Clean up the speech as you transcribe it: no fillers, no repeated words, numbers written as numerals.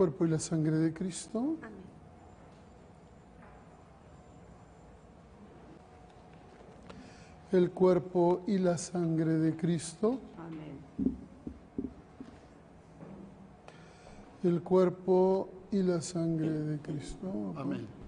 cuerpo y la sangre de Cristo. Amén. El cuerpo y la sangre de Cristo. Amén. El cuerpo y la sangre de Cristo. Amén.